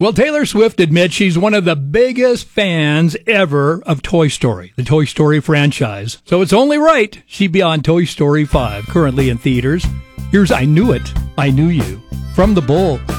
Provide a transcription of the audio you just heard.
Well, Taylor Swift admits she's one of the biggest fans ever of Toy Story, the Toy Story franchise. So it's only right she be on Toy Story 5, currently in theaters. Here's I Knew It, I Knew You, from The Bull.